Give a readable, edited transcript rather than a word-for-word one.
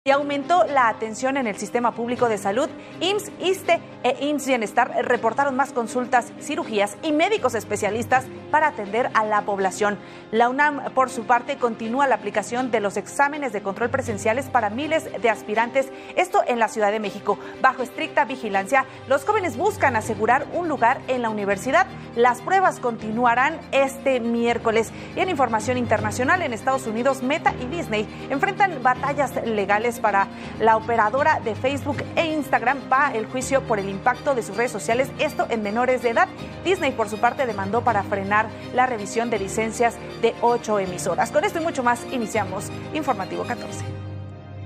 Y aumentó la atención en el sistema público de salud. IMSS, ISSSTE e IMSS Bienestar reportaron más consultas, cirugías y médicos especialistas para atender a la población. La UNAM, por su parte, continúa la aplicación de los exámenes de control presenciales para miles de aspirantes, esto en la Ciudad de México. Bajo estricta vigilancia, los jóvenes buscan asegurar un lugar en la universidad. Las pruebas continuarán este miércoles. Y en información internacional, en Estados Unidos, Meta y Disney enfrentan batallas legales para la operadora de Facebook e Instagram. Va el juicio por el impacto de sus redes sociales, esto en menores de edad. Disney, por su parte, demandó para frenar la revisión de licencias de 8 emisoras. Con esto y mucho más, iniciamos Informativo 14.